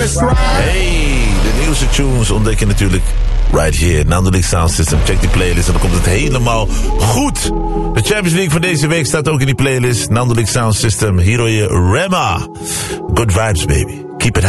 Hey, de nieuwste tunes ontdek je natuurlijk right here. Nando Sound System. Check die playlist en dan komt het helemaal goed. De Champions League van deze week staat ook in die playlist. Nando Sound System. Hier hoor je Rema. Good vibes, baby. Keep it